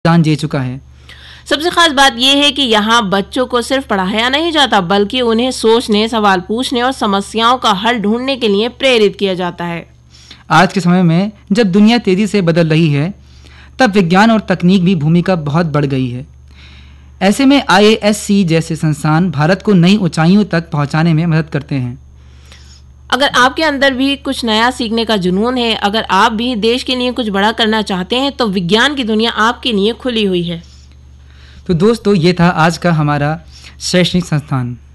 जान दे चुका है। सबसे खास बात यह है कि यहाँ बच्चों को सिर्फ पढ़ाया नहीं जाता, बल्कि उन्हें सोचने, सवाल पूछने और समस्याओं का हल ढूंढने के लिए प्रेरित किया जाता है। आज के समय में जब दुनिया तेजी से बदल रही है, तब विज्ञान और तकनीक भी भूमिका बहुत बढ़ गई है। ऐसे में IASC जैसे संस्थान भारत को नई ऊंचाइयों तक पहुंचाने में मदद करते हैं। अगर आपके अंदर भी कुछ नया सीखने का जुनून है, अगर आप भी देश के लिए कुछ बड़ा करना चाहते हैं, तो विज्ञान की दुनिया आपके लिए खुली हुई है। तो दोस्तों, ये था आज का हमारा शैक्षणिक संस्थान।